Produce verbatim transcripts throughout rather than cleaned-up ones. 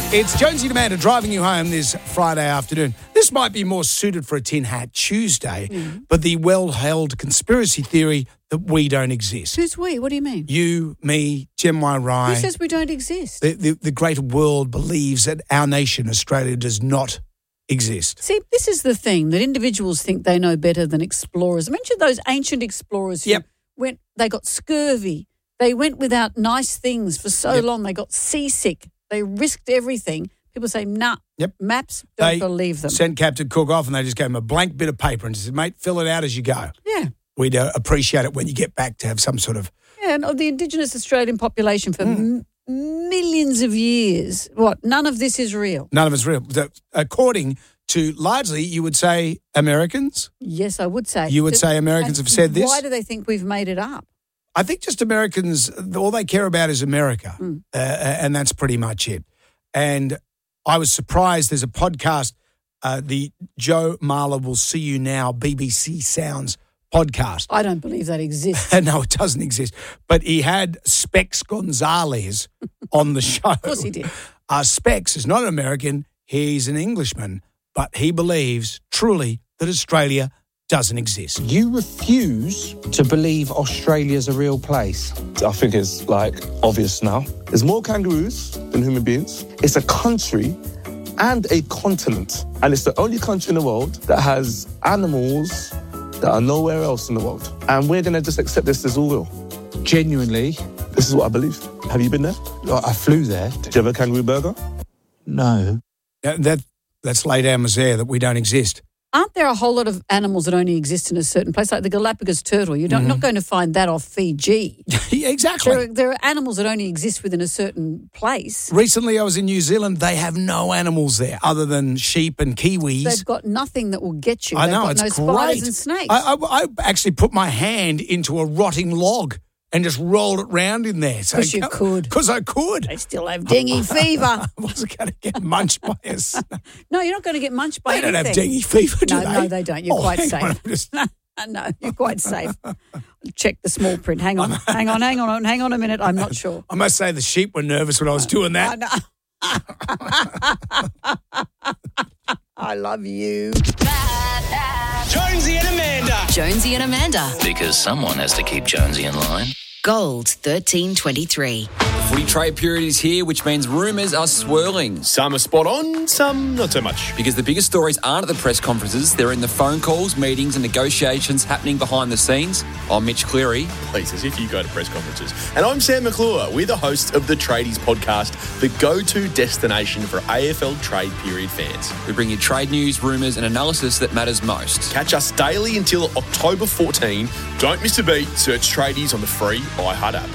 It's Jonesy and Amanda driving you home this Friday afternoon. This might be more suited for a Tin Hat Tuesday, mm. but the well-held conspiracy theory that we don't exist. Who's we? What do you mean? You, me, Jem Rai. Who says we don't exist? The, the, the greater world believes that our nation, Australia, does not exist. See, this is the thing, that individuals think they know better than explorers. Mention those ancient explorers who yep. went, they got scurvy. They went without nice things for so yep. long. They got seasick. They risked everything. People say, nah, yep. maps, don't they believe them. Sent Captain Cook off and they just gave him a blank bit of paper and said, mate, fill it out as you go. Yeah. We'd uh, appreciate it when you get back to have some sort of... Yeah, and of the Indigenous Australian population for mm. m- millions of years, what, none of this is real? None of it's real. According to, largely, you would say Americans? Yes, I would say. You would say Americans and have said this? Why do they think we've made it up? I think just Americans, all they care about is America, mm. uh, and that's pretty much it. And I was surprised. There's a podcast, uh, the Joe Marler Will See You Now B B C Sounds podcast. I don't believe that exists. No, it doesn't exist. But he had Specs Gonzalez on the show. Of course he did. Uh, Specs is not an American. He's an Englishman. But he believes truly that Australia doesn't exist. You refuse to believe Australia's a real place. I think it's, like, obvious now. There's more kangaroos than human beings. It's a country and a continent. And it's the only country in the world that has animals that are nowhere else in the world. And we're going to just accept this as all real. Genuinely. This is what I believe. Have you been there? I flew there. Did you have a kangaroo burger? No. Yeah, that, that's laid down there that we don't exist. Aren't there a whole lot of animals that only exist in a certain place, like the Galapagos turtle? You're not, mm-hmm. not going to find that off Fiji. Yeah, exactly. There are, there are animals that only exist within a certain place. Recently, I was in New Zealand. They have no animals there other than sheep and kiwis. They've got nothing that will get you. I They've know, got it's no great. spiders and snakes. I, I, I actually put my hand into a rotting log and just rolled it round in there. Because so you could. Because I could. They still have dengue fever. I wasn't going to get munched by a snake. No, you're not going to get munched by they anything. They don't have dengue fever, do no, they? No, they don't. You're oh, quite safe. On, just... no, you're quite safe. Check the small print. Hang on, hang on, hang on, hang on a minute. I'm not sure. I must say the sheep were nervous when I was doing that. I love you. Jonesy and Amanda. Jonesy and Amanda. Because someone has to keep Jonesy in line. Gold thirteen twenty-three. The footy trade period is here, which means rumours are swirling. Some are spot on, some not so much. Because the biggest stories aren't at the press conferences, they're in the phone calls, meetings and negotiations happening behind the scenes. I'm Mitch Cleary. Please, as if you go to press conferences. And I'm Sam McClure. We're the hosts of the Tradies podcast, the go-to destination for A F L trade period fans. We bring you trade news, rumours and analysis that matters most. Catch us daily until October fourteenth. Don't miss a beat. Search Tradies on the free iHeart app.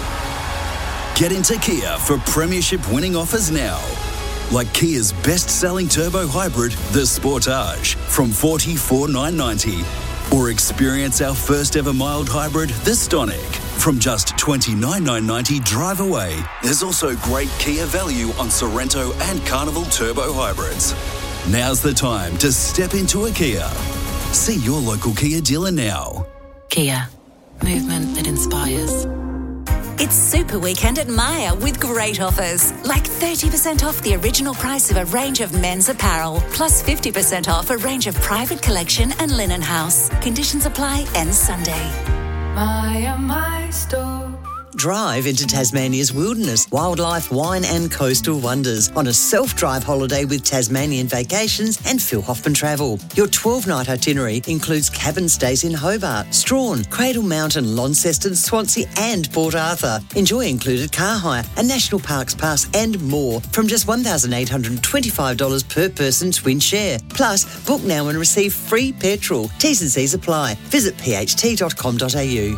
Get into Kia for premiership winning offers now. Like Kia's best-selling turbo hybrid, the Sportage, from forty-four thousand nine hundred ninety dollars. Or experience our first ever mild hybrid, the Stonic, from just twenty-nine thousand nine hundred ninety dollars drive away. There's also great Kia value on Sorrento and Carnival turbo hybrids. Now's the time to step into a Kia. See your local Kia dealer now. Kia. Movement that inspires. It's Super Weekend at Myer with great offers, like thirty percent off the original price of a range of men's apparel, plus fifty percent off a range of private collection and linen house. Conditions apply, ends Sunday. Myer, my store. Drive into Tasmania's wilderness, wildlife, wine and coastal wonders on a self-drive holiday with Tasmanian Vacations and Phil Hoffman Travel. Your twelve-night itinerary includes cabin stays in Hobart, Strawn, Cradle Mountain, Launceston, Swansea and Port Arthur. Enjoy included car hire, a National Parks Pass and more from just one thousand eight hundred twenty-five dollars per person twin share. Plus, book now and receive free petrol. T's and C's apply. Visit p h t dot com dot a u.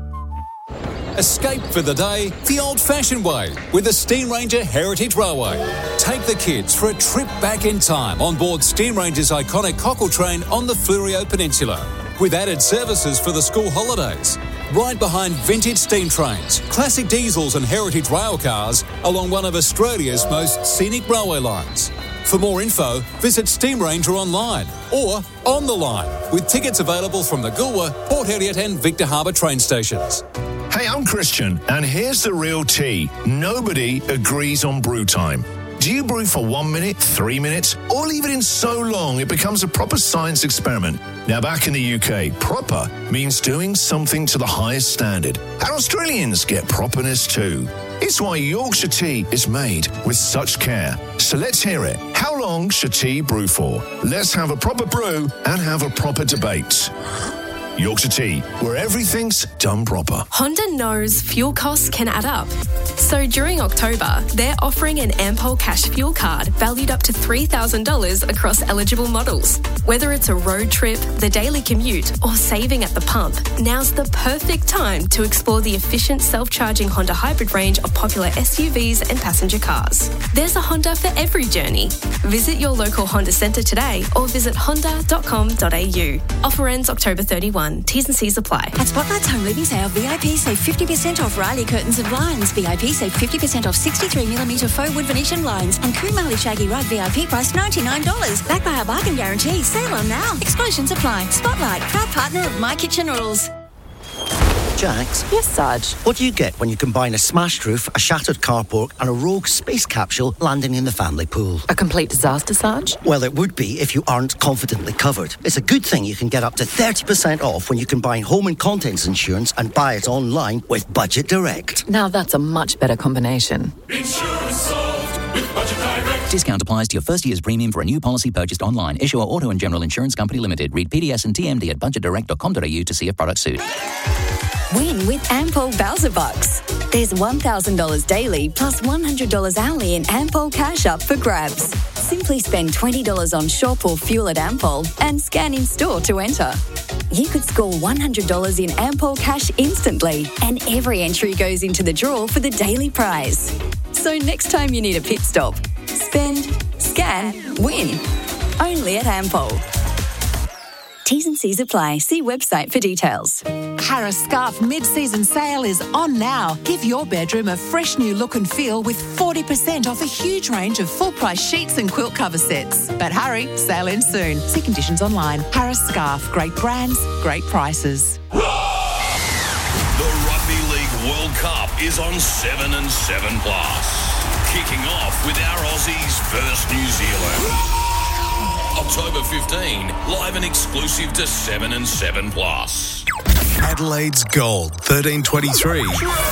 Escape for the day the old-fashioned way with the Steam Ranger Heritage Railway. Take the kids for a trip back in time on board Steam Ranger's iconic cockle train on the Fleurieu Peninsula, with added services for the school holidays. Right behind vintage steam trains, classic diesels and heritage rail cars along one of Australia's most scenic railway lines. For more info, visit Steam Ranger online or on the line, with tickets available from the Goolwa, Port Elliot and Victor Harbour train stations. Hey, I'm Christian, and here's the real tea. Nobody agrees on brew time. Do you brew for one minute, three minutes, or leave it in so long it becomes a proper science experiment? Now, back in the U K, proper means doing something to the highest standard. And Australians get properness too. It's why Yorkshire tea is made with such care. So let's hear it. How long should tea brew for? Let's have a proper brew and have a proper debate. Yorkshire Tea, where everything's done proper. Honda knows fuel costs can add up. So during October, they're offering an Ampol Cash fuel card valued up to three thousand dollars across eligible models. Whether it's a road trip, the daily commute, or saving at the pump, now's the perfect time to explore the efficient self-charging Honda hybrid range of popular S U Vs and passenger cars. There's a Honda for every journey. Visit your local Honda centre today or visit honda dot com dot a u. Offer ends October thirty-first. T's and C's apply. At Spotlight's Home Living Sale, V I P save fifty percent off Riley curtains and blinds. V I P save fifty percent off sixty-three millimetre faux wood Venetian blinds. And Kumali Shaggy Rug V I P price ninety-nine dollars. Backed by our bargain guarantee. Sale on now. Exclusions apply. Spotlight, proud partner of My Kitchen Rules. Jax? Yes, Sarge? What do you get when you combine a smashed roof, a shattered carport and a rogue space capsule landing in the family pool? A complete disaster, Sarge? Well, it would be if you aren't confidently covered. It's a good thing you can get up to thirty percent off when you combine home and contents insurance and buy it online with Budget Direct. Now that's a much better combination. Insurance solved with Budget Direct. Discount applies to your first year's premium for a new policy purchased online. Issuer Auto and General Insurance Company Limited. Read P D S and T M D at budget direct dot com dot a u to see if products suit. Win with Ampol Bowser Bucks. There's one thousand dollars daily plus one hundred dollars hourly in Ampol cash up for grabs. Simply spend twenty dollars on shop or fuel at Ampol and scan in store to enter. You could score one hundred dollars in Ampol cash instantly, and every entry goes into the draw for the daily prize. So next time you need a pit stop, spend, scan, win. Only at Ampol. T's and C's apply. See website for details. Harris Scarf mid-season sale is on now. Give your bedroom a fresh new look and feel with forty percent off a huge range of full-price sheets and quilt cover sets. But hurry, sale ends soon. See conditions online. Harris Scarf. Great brands, great prices. The Rugby League World Cup is on seven and seven plus. Kicking off with our Aussies versus New Zealand. October fifteenth, live and exclusive to seven and seven plus. Adelaide's Gold, thirteen twenty-three.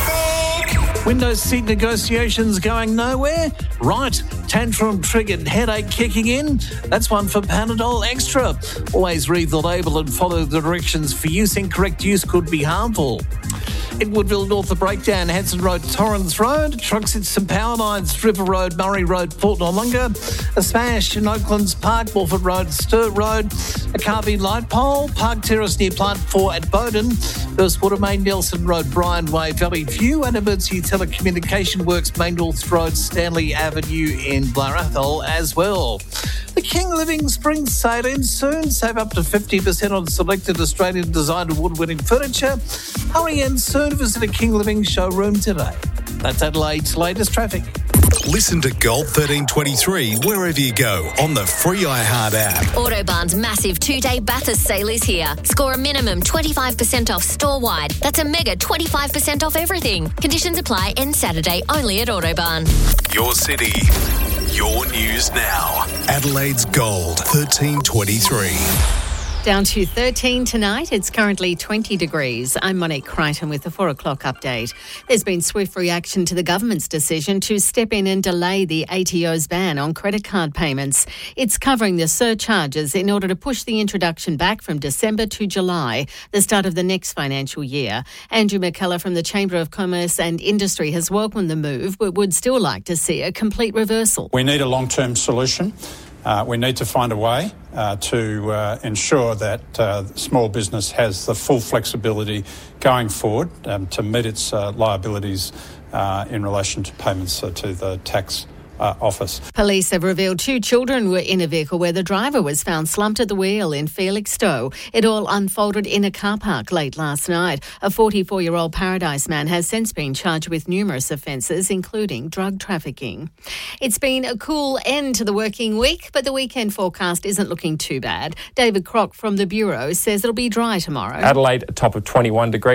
Window seat negotiations going nowhere? Right, tantrum-triggered headache kicking in? That's one for Panadol Extra. Always read the label and follow the directions for use. Incorrect use could be harmful. In Woodville North, a breakdown, Hanson Road, Torrens Road. Trucks hit some power lines, River Road, Murray Road, Port Noarlunga. A smash in Oaklands Park, Morford Road, Sturt Road. A Carby light pole, Park Terrace near Plant four at Bowden. First Water Main, Nelson Road, Bryan Way, Valley View. And emergency telecommunication works, Main North Road, Stanley Avenue in Blarathol as well. The King Living Spring Sale in soon. Save up to fifty percent on selected Australian designed award-winning furniture. Hurry in soon. Visit a King Living showroom today. That's Adelaide's latest traffic. Listen to Gold thirteen twenty-three wherever you go on the free iHeart app. Autobahn's massive two-day Bathurst sale is here. Score a minimum twenty-five percent off store-wide. That's a mega twenty-five percent off everything. Conditions apply. End Saturday only at Autobahn. Your city, your news now. Adelaide's Gold thirteen twenty-three. Down to thirteen tonight. It's currently twenty degrees. I'm Monique Crichton with the four o'clock update. There's been swift reaction to the government's decision to step in and delay the A T O's ban on credit card payments. It's covering the surcharges in order to push the introduction back from December to July, the start of the next financial year. Andrew McKellar from the Chamber of Commerce and Industry has welcomed the move, but would still like to see a complete reversal. We need a long-term solution. Uh, we need to find a way uh, to uh, ensure that uh, small business has the full flexibility going forward um, to meet its uh, liabilities uh, in relation to payments uh, to the tax Uh, office. Police have revealed two children were in a vehicle where the driver was found slumped at the wheel in Felixstowe. It all unfolded in a car park late last night. A forty-four-year-old Paradise man has since been charged with numerous offences, including drug trafficking. It's been a cool end to the working week, but the weekend forecast isn't looking too bad. David Crock from the Bureau says it'll be dry tomorrow. Adelaide, a top of twenty-one degrees.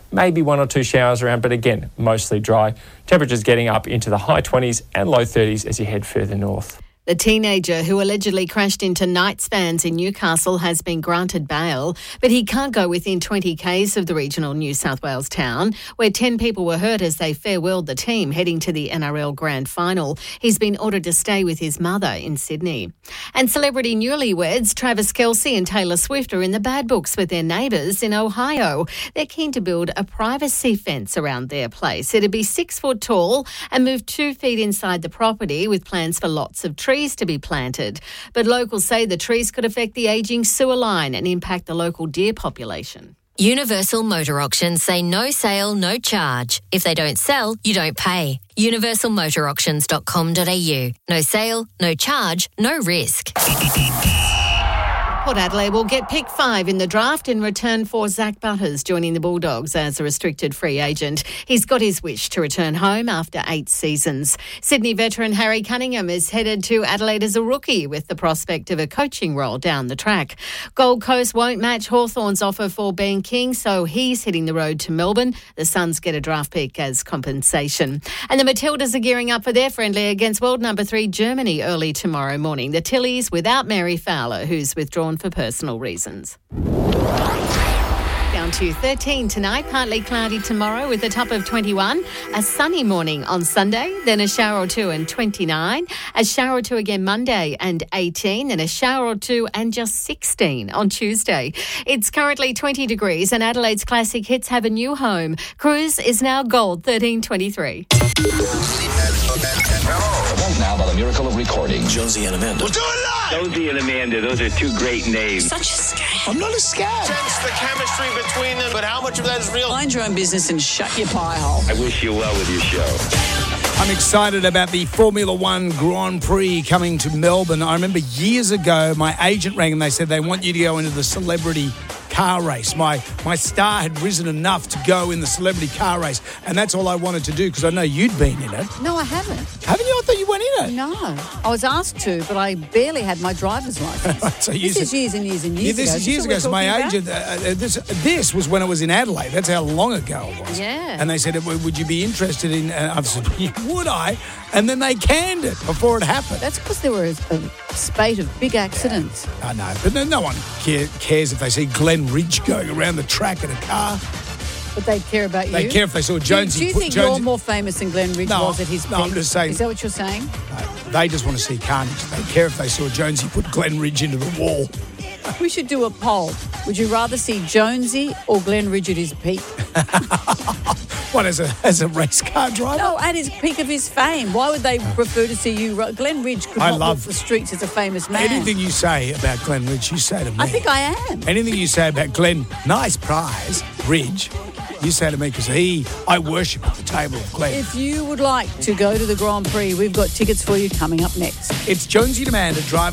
maybe one or two showers around, but again, mostly dry. Temperatures getting up into the high twenties and low thirties as you head further north. The teenager who allegedly crashed into Knights fans in Newcastle has been granted bail, but he can't go within twenty kays of the regional New South Wales town, where ten people were hurt as they farewelled the team heading to the N R L Grand Final. He's been ordered to stay with his mother in Sydney. And celebrity newlyweds Travis Kelce and Taylor Swift are in the bad books with their neighbours in Ohio. They're keen to build a privacy fence around their place. It'd be six foot tall and move two feet inside the property, with plans for lots of trees to be planted. But locals say the trees could affect the ageing sewer line and impact the local deer population. Universal Motor Auctions say no sale, no charge. If they don't sell, you don't pay. universal motor auctions dot com dot a u. No sale, no charge, no risk. Port Adelaide will get pick five in the draft in return for Zach Butters joining the Bulldogs as a restricted free agent. He's got his wish to return home after eight seasons. Sydney veteran Harry Cunningham is headed to Adelaide as a rookie with the prospect of a coaching role down the track. Gold Coast won't match Hawthorn's offer for Ben King, so he's hitting the road to Melbourne. The Suns get a draft pick as compensation. And the Matildas are gearing up for their friendly against world number three Germany early tomorrow morning. The Tillies without Mary Fowler, who's withdrawn for personal reasons. Down to thirteen tonight, partly cloudy tomorrow with a top of twenty-one, a sunny morning on Sunday, then a shower or two and twenty-nine, a shower or two again Monday and eighteen, then a shower or two and just sixteen on Tuesday. It's currently twenty degrees and Adelaide's classic hits have a new home. Cruise is now gold thirteen twenty-three. Now, by the miracle of recording, Jonesy and Amanda. We'll do it live! Jonesy and Amanda, those are two great names. Such a scam. I'm not a scam. Sense the chemistry between them, but how much of that is real? Mind your own business and shut your pie hole. I wish you well with your show. I'm excited about the Formula One Grand Prix coming to Melbourne. I remember years ago, my agent rang and they said they want you to go into the celebrity car race. My my star had risen enough to go in the celebrity car race, and that's all I wanted to do because I know you'd been in it. No, I haven't. Haven't you? I thought you went in it. No. I was asked to, but I barely had my driver's license. so this is years and years and years yeah, this ago. is years ago. So my agent, uh, this this was when it was in Adelaide. That's how long ago it was. Yeah. And they said, would you be interested in, and I said, would I? And then they canned it before it happened. That's because there were a, a spate of big accidents. Yeah, I know, but no, no one care, cares if they see Glenn Ridge going around the track in a car. But they care about you? They care if they saw Jonesy. Do you, do you think Jonesy... you're more famous than Glenn Ridge no, was at his peak? No, I'm just saying. Is that what you're saying? No, they just want to see carnage. They care if they saw Jonesy put Glenn Ridge into the wall. We should do a poll. Would you rather see Jonesy or Glenn Ridge at his peak? What, as a as a race car driver? No, at his peak of his fame. Why would they prefer to see you? Glenn Ridge could I not love walk the streets as a famous man. Anything you say about Glenn Ridge, you say to me. I think I am. Anything you say about Glenn, nice prize, Ridge, you say to me because he, I worship at the table of Glenn. If you would like to go to the Grand Prix, we've got tickets for you coming up next. It's Jonesy and Amanda driving.